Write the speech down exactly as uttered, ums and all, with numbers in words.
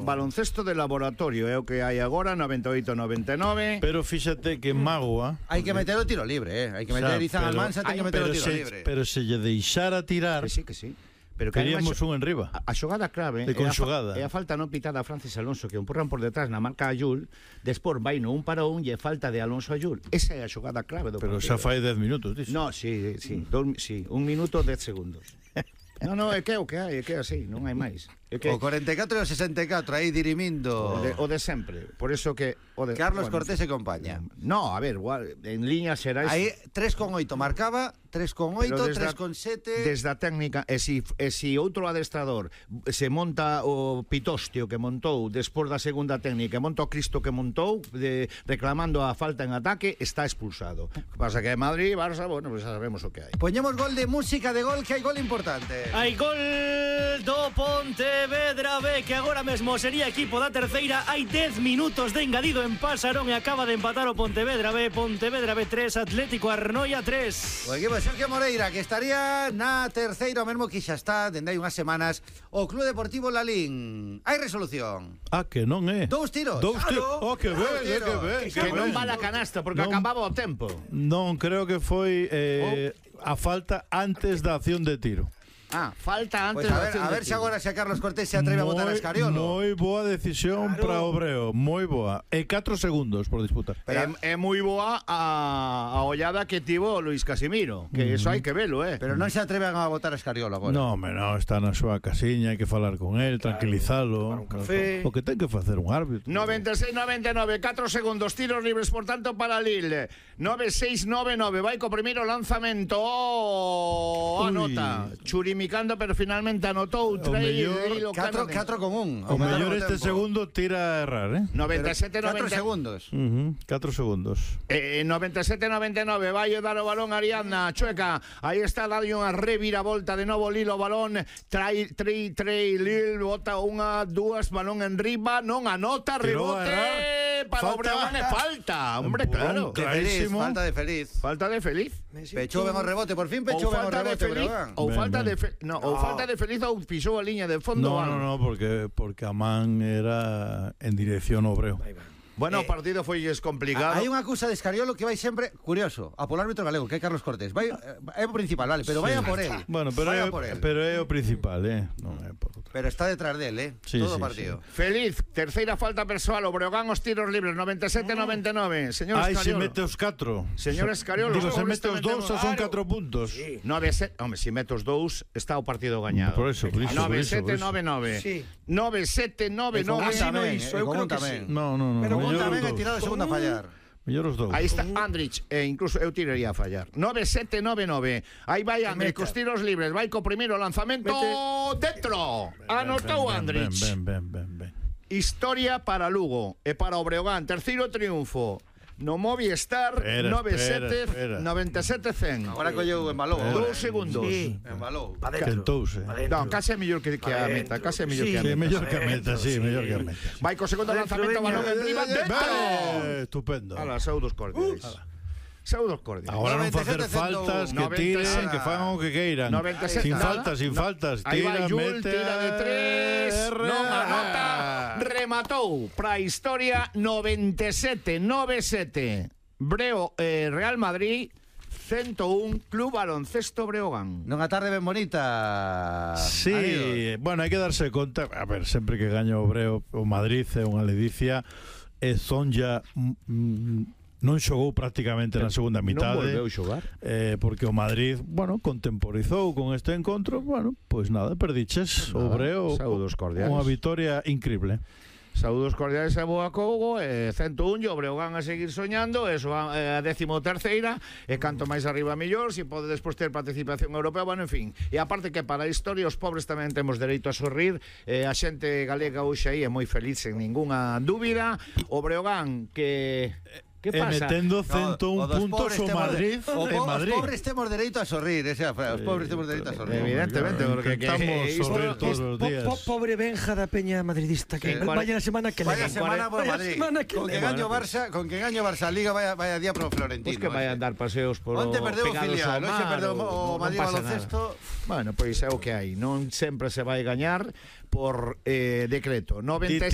baloncesto de laboratorio, é o que hai agora, noventa e oito noventa e nove. Pero fíxate que Magua hai que meter o tiro libre, eh. Hai que meter Izan Almansa, ten que meter o tiro se, libre. Pero se lle deixara tirar, que sí, que sí. Pero que queríamos un enriba. A, a xogada clave de conxugada. É a, fa, a falta non pitada a Francis Alonso, que empurran por detrás na marca a Yul, despois vai no un para un e falta de Alonso a Yul. Esa é a xogada clave do Pero partido. xa fai dez minutos, dices. No, sí, sí, dos, sí, un minuto dez segundos. No, no, é que é o que hai, é que é así, non hai máis. É que o cuarenta e catro e o sesenta e catro aí dirimindo. O de, o de sempre. Por eso que o de, Carlos bueno, Cortés e compañía. No, a ver, en líneas xerais. Aí tres con oito marcaba, tres con oito, tres con sete. Desde a técnica, e si e si outro adestrador se monta o Pitostio que montou despois da segunda técnica, monta o Cristo que montou de, reclamando a falta en ataque, está expulsado. Que pasa que é Madrid, Barça, bueno, pues xa sabemos o que hai. Poñemos gol de música de gol, que hai gol importante. Hai gol do Pontevedra B, que agora mesmo sería equipo da terceira. Hai dez minutos de engadido en Pasarón e acaba de empatar o Pontevedra B. Pontevedra B tres, Atlético Arnoia tres. O equipo de Sergio Moreira, que estaría na terceira, o mesmo que xa está dende hai unhas semanas o Club Deportivo Lalín. Hai resolución. Ah, que non é. Dous tiros. Dous tiros. Claro. Oh, que ben, que ben. Que, que non va la canasta porque non, acababa o tempo. Non, creo que foi eh, oh. a falta antes da acción de tiro. Ah, falta antes pues a ver, da a ver se agora se a Carlos Cortés se atreve moi, a botar a Escariolo. Moi boa decisión claro. para o Breo, moi boa. E catro segundos por disputar. Pero é, é moi boa a, a ollada que tivo Luis Casimiro, que mm. eso hai que velo, eh. Pero non se atreven a botar a Escariolo agora. No, me no, está na súa casiña, hai que falar con él, tranquilizalo. Claro, un o que ten que facer un árbitro. noventa e seis noventa e nove, catro segundos, tiros libres por tanto para Lille. nove seis nove nove, vai co primeiro lanzamento. Oh, anota. Churimicando, pero finalmente anotou catro con un. O mellor este segundo tira a errar, eh? noventa e sete noventa catro segundos. Uh -huh, catro segundos. Eh, noventa e sete noventa e nove, vai a dar o balón a Ariadna Chueca. Aí está dando unha reviravolta de novo Lilo, balón. Trai, trai, trai, Lil bota unha, dúas, balón en riba, non anota, rebote. Para o Breogán é falta, hombre, claro. De feliz, falta de feliz. Falta de feliz. Pechou ben o rebote, por fin pechou ben o rebote, Breogán. Ou falta de fe, no, ou falta de feliz ou pisou a liña de fondo. No, no, no, porque porque a man era en dirección ao Breo. Bueno, eh, o partido foi complicado. Hai unha acusa de Escariolo que vai sempre, curioso, a polo árbitro galego, que é Carlos Cortés. Vai, é o principal, vale, pero vai a por él. Bueno, pero é, pero é o principal, eh. Non é por outro. Pero está detrás del, eh. Sí, todo o sí, partido. Sí. Feliz, terceira falta persoal, o Breogán os tiros libres, noventa e sete noventa e nove. Señor Ai, Escariolo. se mete os catro. Señor Escariolo. Digo, se mete os dous, son catro puntos. Sí. nove sete, home, se mete os dous, está o partido gañado. Por eso, por eso. nove sete nove nove. Sí. nove sete nove nove. Eu creo que sí. No, no, no. Pero con tamén é tirado segunda a fallar. Mellor os dous. Aí está Andrich, e incluso eu tiraría a fallar. nove sete nove nove. Aí vai Andrich cos tiros libres, vai co primeiro lanzamento. Mete. Dentro. Anotou Andrich. Ben, ben, ben, ben. Historia para Lugo e para o Breogán, terceiro triunfo. No Movistar, nove sete noventa e sete cen. Agora colleu embalou. Dous segundos. Sí. Embalou. Tentouse. Non, case é mellor que, que a meta, case é mellor sí, que a meta. Sí, mellor que a meta, sí, mellor que a meta. Vai co segundo lanzamento, balón en riba, dentro. Estupendo. Ala, saúdos cordiais. Saúdos cordiais. Agora non facer faltas, que tiren, que fagan o que queiran. Sin faltas, sin faltas. Tira, mete. Tira de tres. Non anota. Rematou para a historia noventa e sete noventa e sete. Breo, eh, Real Madrid ciento un, Club Baloncesto Breogán. Nunha tarde ben bonita. Sí, amigos. Bueno, hai que darse conta, a ver, sempre que gaña o Breo, o Madrid é unha ledicia, e son ya mm, non xogou prácticamente na segunda mitade. Non volveu xogar. Eh, porque o Madrid, bueno, contemporizou con este encontro, bueno, pois pues nada, perdiches nada, o Breo. Saúdos cordiais. Unha vitoria increíble. Saúdos cordiais e boa cougo, e ciento un, e o Breogán a seguir soñando, eso a, a décimo terceira, e canto máis arriba mellor, se pode despois ter participación europea, bueno, en fin. E aparte que para a historia os pobres tamén temos dereito a sorrir, e a xente galega hoxe aí é moi feliz, sen ningunha dúbida. O Breogán que... Que pasa? E metendo ciento un no, puntos o Madrid de, o, en Madrid. Os pobres temos dereito a sorrir, esa, os pobres temos dereito a sorrir. Evidentemente, porque que estamos sorrir todos os días. Po, po, pobre Benja da Peña madridista que eh, vaya na semana que vaya le semana por Madrid. Semana que con que gaño Barça, con que gaño Barça Liga vaya vaya día pro Florentino. Pois pues que vai a dar paseos por Onte perdeu o filial, hoxe perdeu o Madrid baloncesto. Bueno, pois é o que hai, non sempre se vai gañar por eh, decreto. noventa